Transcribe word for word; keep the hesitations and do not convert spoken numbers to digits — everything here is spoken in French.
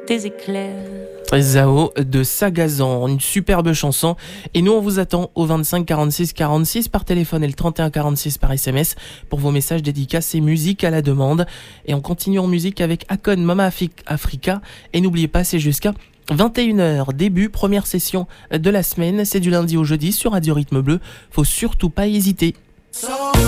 tes éclairs. Zao de Sagazan, une superbe chanson. Et nous, on vous attend au vingt-cinq quarante-six quarante-six par téléphone et le trente et un quarante-six par S M S pour vos messages dédicaces et musique à la demande. Et on continue en musique avec Akon Mama Africa. Et n'oubliez pas, c'est jusqu'à vingt et une heures, début, première session de la semaine. C'est du lundi au jeudi sur Radio Rythme Bleu. Faut surtout pas hésiter.